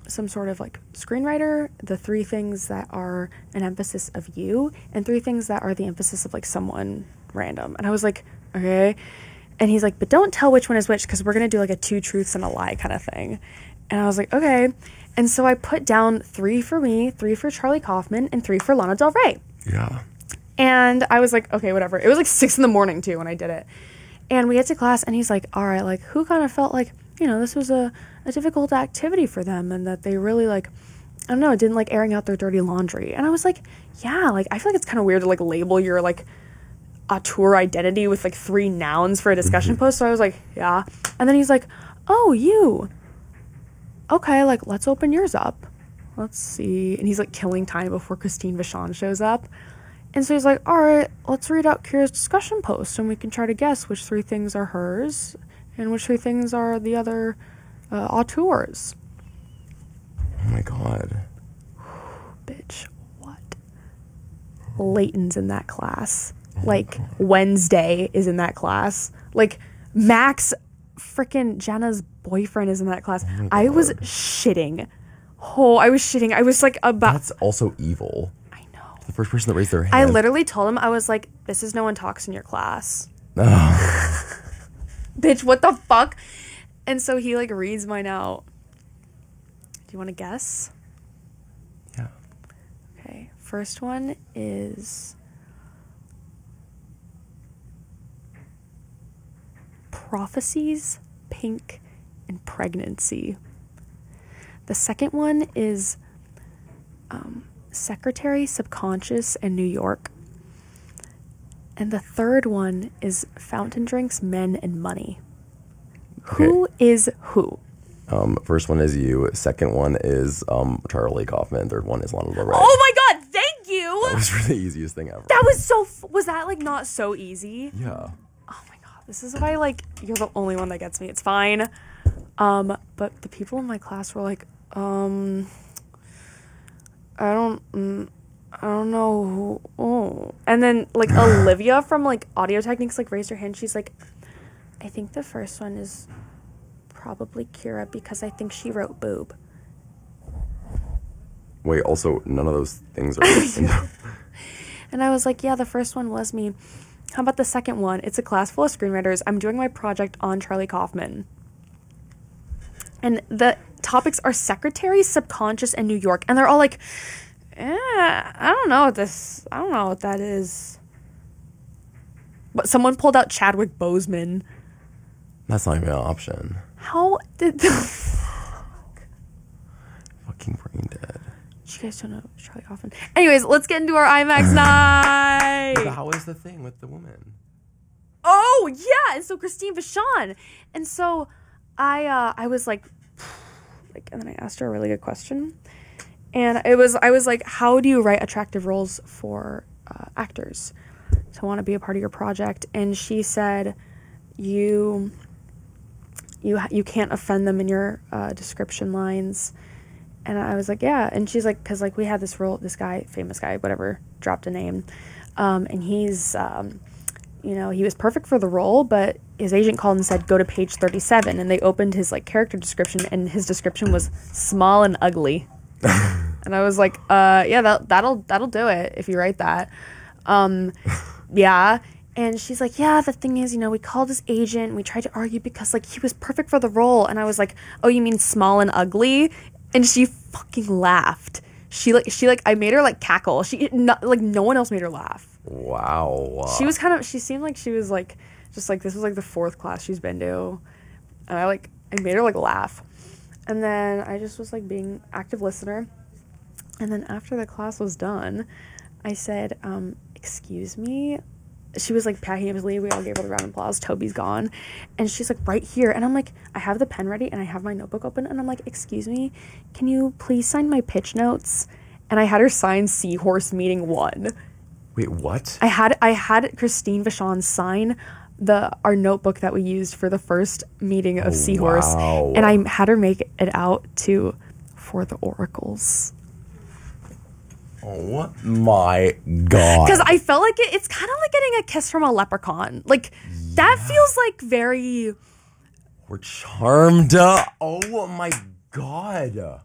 some sort of like screenwriter, the 3 things that are an emphasis of you, and 3 things that are the emphasis of like someone random. And I was like, okay. And he's like, but don't tell which one is which, because we're going to do like a 2 truths and a lie kind of thing. And I was like, okay. And so I put down 3 for me, 3 for Charlie Kaufman, and 3 for Lana Del Rey. Yeah. And I was like, okay, whatever. It was like 6 a.m. too when I did it. And we get to class and he's like, all right, like who kind of felt like, you know, this was a difficult activity for them and that they really like, I don't know, didn't like airing out their dirty laundry. And I was like, yeah, like I feel like it's kind of weird to like label your like auteur identity with like 3 nouns for a discussion post. So I was like, yeah. And then he's like, oh, you. Okay, like let's open yours up. Let's see. And he's like killing time before Christine Vachon shows up. And so he's like, all right, let's read out Kira's discussion post and we can try to guess which 3 things are hers and which 3 things are the other auteurs. Oh my God. Bitch, what? Leighton's in that class. Like, Wednesday is in that class. Like, Max, freaking Jenna's boyfriend is in that class. Oh I was shitting. Oh, I was shitting. I was like about... That's also evil. I know. The first person that raised their hand. I literally told him, I was like, this is no one talks in your class. Bitch, what the fuck? And so he like reads mine out. Do you want to guess? Yeah. Okay. First one is prophecies, pink, and pregnancy. The second one is secretary, subconscious, and New York. And the third one is fountain drinks, men, and money. Okay. Who is who? First one is you. Second one is Charlie Kaufman. Third one is Lana Del Rey. Oh my God, thank you. That was really the easiest thing ever. That was so, was that like not so easy? Yeah. Oh my God, this is why like, you're the only one that gets me. It's fine. But the people in my class were like, I don't know who, oh. And then like Olivia from like Audio Techniques like raised her hand. She's like, I think the first one is probably Kira because I think she wrote boob. Wait, also, none of those things are... And I was like, yeah, the first one was me. How about the second one? It's a class full of screenwriters. I'm doing my project on Charlie Kaufman. And the topics are secretary, subconscious, and New York. And they're all like, I don't know what that is. But someone pulled out Chadwick Boseman. That's not even an option. How did the... Fucking brain dead. You guys don't know Charlie Kaufman. Anyways, let's get into our IMAX night. But how is the thing with the woman? Oh, yeah. And so Christine Vachon. And so I was like, and then I asked her a really good question. And I was like, how do you write attractive roles for actors to want to be a part of your project? And she said, you can't offend them in your description lines. And I was like, yeah. And she's like, because like we had this role, this guy, famous guy, whatever, dropped a name, and he's he was perfect for the role, but his agent called and said, go to page 37. And they opened his like character description, and his description was small and ugly. And I was like, yeah, that'll do it if you write that. Yeah. And she's like, yeah, the thing is, we called his agent and we tried to argue because like he was perfect for the role. And I was like, oh, you mean small and ugly? And she fucking laughed. She I made her like cackle. No one else made her laugh. Wow. She seemed like she was like, just like, this was like the 4th class she's been to. And I made her like laugh. And then I just was like being active listener. And then after the class was done, I said, excuse me. She was like packing up his leave. We all gave her the round of applause. Toby's gone. And she's like, right here. And I'm like, I have the pen ready and I have my notebook open. And I'm like, excuse me, can you please sign my pitch notes? And I had her sign Seahorse Meeting 1. Wait, what? I had Christine Vachon sign our notebook that we used for the first meeting of Seahorse. Wow. And I had her make it out to For the Oracles. Oh my God. Because I felt like it's kind of like getting a kiss from a leprechaun. Like, that feels like very... We're charmed. Oh my God.